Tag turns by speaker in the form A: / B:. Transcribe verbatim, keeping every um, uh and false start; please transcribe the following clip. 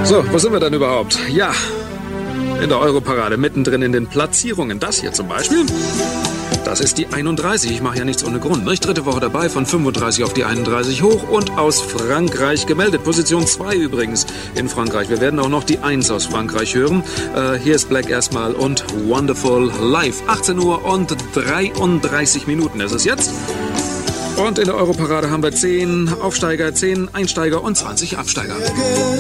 A: So, wo sind wir denn überhaupt? Ja, in der Europarade, mittendrin in den Platzierungen. Das hier zum Beispiel, das ist die einunddreißig. Ich mache ja nichts ohne Grund, nicht? Dritte Woche dabei, von fünfunddreißig auf die einunddreißig hoch und aus Frankreich gemeldet. Position zwei übrigens in Frankreich. Wir werden auch noch die eins aus Frankreich hören. Äh, hier ist Black erstmal und Wonderful Life. achtzehn Uhr und dreiunddreißig Minuten ist es jetzt. Und in der Europarade haben wir zehn Aufsteiger, zehn Einsteiger und zwanzig Absteiger.